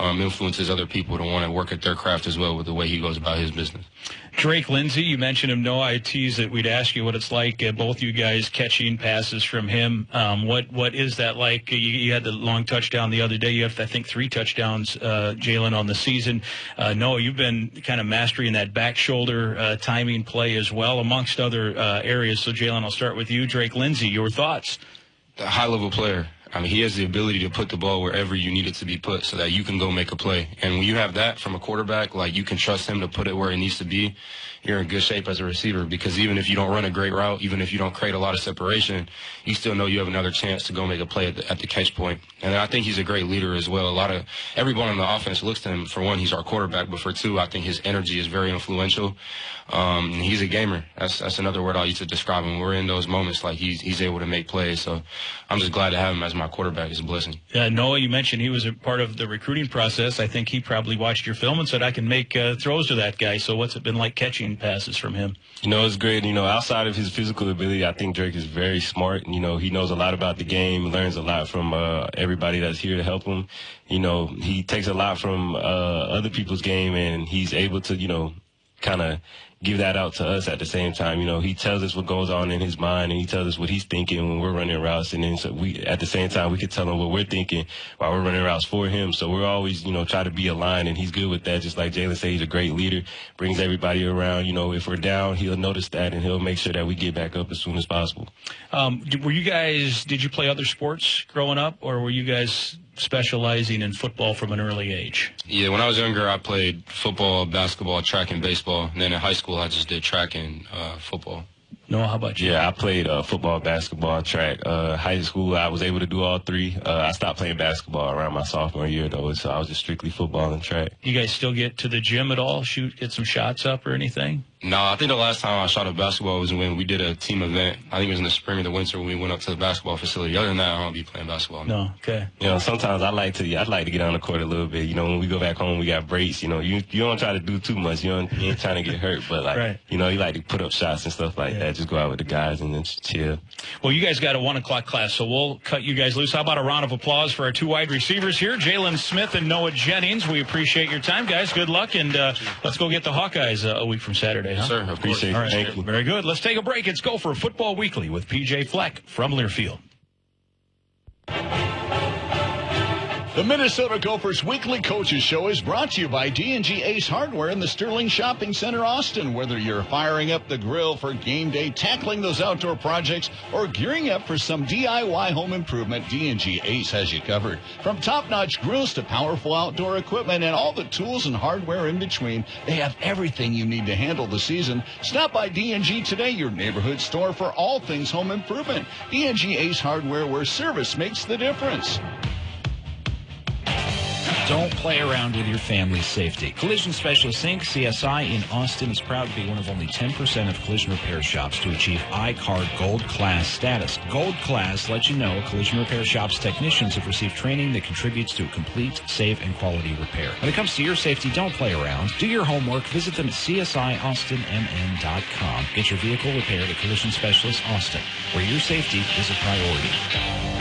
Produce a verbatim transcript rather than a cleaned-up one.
um, influences other people to want to work at their craft as well with the way he goes about his business. Drake Lindsey, you mentioned him. No, I teased that we'd ask you what it's like, uh, both you guys catching passes from him. Um, what What is that like? You, you had the long touchdown the other day. You have, I think, three touchdowns, uh, Jalen, on the season. Uh, Noah, you've been kind of mastering that back shoulder uh, timing play as well, amongst other uh, areas. So, Jalen, I'll start with you. Drake Lindsey, your thoughts? A high-level player. I mean, he has the ability to put the ball wherever you need it to be put so that you can go make a play. And when you have that from a quarterback, like, you can trust him to put it where it needs to be, you're in good shape as a receiver, because even if you don't run a great route, even if you don't create a lot of separation, you still know you have another chance to go make a play at the, at the catch point. And I think he's a great leader as well. A lot of everyone on the offense looks to him. For one, he's our quarterback, but for two, I think his energy is very influential. Um, he's a gamer. That's that's another word I'll use to describe him. We're in those moments like he's he's able to make plays. So I'm just glad to have him as my quarterback. It's a blessing. Uh, Noah, you mentioned he was a part of the recruiting process. I think he probably watched your film and said, I can make uh, throws to that guy. So what's it been like catching passes from him? You know, it's great. You know, outside of his physical ability, I think Drake is very smart. You know, he knows a lot about the game, learns a lot from uh, everybody that's here to help him. You know, he takes a lot from uh, other people's game, and he's able to, you know, kind of give that out to us at the same time. You know, he tells us what goes on in his mind, and he tells us what he's thinking when we're running routes. And then so we, at the same time, we can tell him what we're thinking while we're running routes for him. So we're always, you know, try to be aligned, and he's good with that. Just like Jalen said, he's a great leader, brings everybody around. You know, if we're down, he'll notice that, and he'll make sure that we get back up as soon as possible. Um, were you guys, did you play other sports growing up, or were you guys specializing in football from an early age? Yeah, when I was younger, I played football, basketball, track, and baseball. And then in high school, I just did track and uh, football. Noah, how about you? Yeah, I played uh, football, basketball, track. Uh, high school, I was able to do all three. Uh, I stopped playing basketball around my sophomore year, though, so I was just strictly football and track. You guys still get to the gym at all? Shoot, get some shots up or anything? No, I think the last time I shot a basketball was when we did a team event. I think it was in the spring or the winter when we went up to the basketball facility. Other than that, I don't be playing basketball. No, okay. You know, sometimes I like to, I'd like to get on the court a little bit. You know, when we go back home, we got breaks. You know, you you don't try to do too much. You, don't, you ain't trying to get hurt, but like, right. you know, you like to put up shots and stuff like yeah. that. Just go out with the guys and then just chill. Well, you guys got a one o'clock class, so we'll cut you guys loose. How about a round of applause for our two wide receivers here, Jalen Smith and Noah Jennings? We appreciate your time, guys. Good luck, and uh, let's go get the Hawkeyes uh, a week from Saturday, huh? Sir, appreciate it. All right. Thank you. Very good. Let's take a break. It's Gopher Football Weekly with P J Fleck from Learfield. The Minnesota Gophers Weekly Coaches Show is brought to you by D and G Ace Hardware in the Sterling Shopping Center, Austin. Whether you're firing up the grill for game day, tackling those outdoor projects, or gearing up for some D I Y home improvement, D and G Ace has you covered. From top-notch grills to powerful outdoor equipment and all the tools and hardware in between, they have everything you need to handle the season. Stop by D and G today, your neighborhood store for all things home improvement. D and G Ace Hardware, where service makes the difference. Don't play around with your family's safety. Collision Specialist Incorporated, C S I, in Austin is proud to be one of only ten percent of collision repair shops to achieve I C A R D Gold Class status. Gold Class lets you know collision repair shops' technicians have received training that contributes to a complete, safe, and quality repair. When it comes to your safety, don't play around. Do your homework. Visit them at C S I Austin M N dot com. Get your vehicle repaired at Collision Specialist Austin, where your safety is a priority.